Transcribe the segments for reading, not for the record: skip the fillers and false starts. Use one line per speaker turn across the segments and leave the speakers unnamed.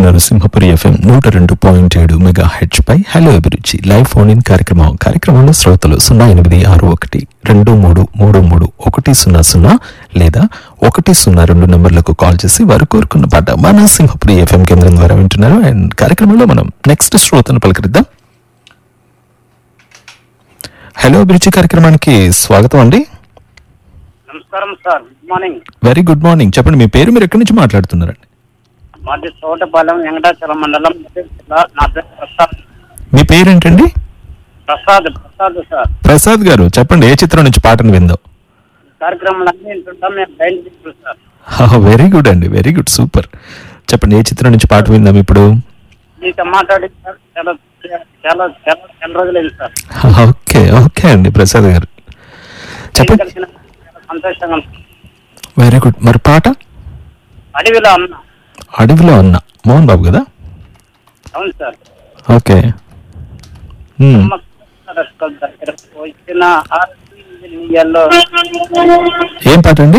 వింటున్నారు Simhapuri FM 102.7 megahertz పై hello అభిరుచి live phone in కార్యక్రమంలో శ్రోతలు 086123333100 లేదా 102 నంబర్లకు కాల్ చేసి వారు కోరుకున్న పాట మన సింహపురి ఎఫ్ఎం కేంద్రం ద్వారా వింటున్నారు. అండ్ కార్యక్రమంలో మనం నెక్స్ట్ శ్రోతను పలకరిద్దాం. హలో అభిరుచి కార్యక్రమానికి స్వాగతం అండి.
నమస్కారం sir, good morning.
Very good morning. చెప్పండి, మీ పేరు, మీరు ఎక్కడి నుంచి మాట్లాడుతున్నారండి?
మాది తోటపాలెం, వెంకటాచలం మండలం, జిల్లా. నా పేరు ప్రసాద్.
మీ పేరేంటండి?
ప్రసాద్ సార్.
ప్రసాద్ గారు, చెప్పండి ఏ చిత్రం నుంచి పాటను విందాం?
కార్యక్రమాలు అన్ని వింటుంటాం, మేము blind people sir.
Very good అండి, వెరీ గుడ్, సూపర్. చెప్పండి ఏ చిత్రం నుంచి పాట విందాం ఇప్పుడు?
మీతో మాట్లాడి సార్ చాలా చాలా చాలా చాలా రోజులైంది సార్.
ఓకే ఓకే అండి ప్రసాద్ గారు, చెప్పండి.
చాలా సంతోషంగా ఉంది.
Very good. మరి పాట?
అడవిలో
అన్న మోహన్ బాబు కదా?
అవును సార్.
ఓకే.
వచ్చిన ఆర్టీలో
ఏం పాట అండి?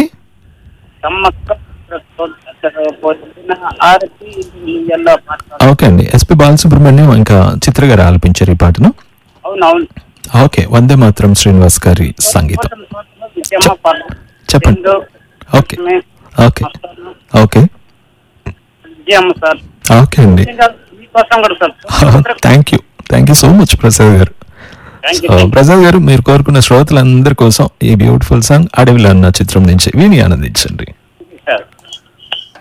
ఓకే అండి. ఎస్పి బాలసుబ్రహ్మణ్యం ఇంకా చిత్ర గారు ఆలపించారు ఈ పాటను.
అవునవును.
ఓకే, వందే మాత్రం శ్రీనివాస్ గారి సంగీతం. చెప్పండి. ఓకే ఓకే ఓకే ఓకే అండి. Thank you so much Prasad గారు. ప్రసాద్ గారు, మీరు కోరుకున్న శ్రోతలందరి కోసం ఈ బ్యూటిఫుల్ సాంగ్ అడవిలో అన్న చిత్రం నుంచి విని ఆనందించండి.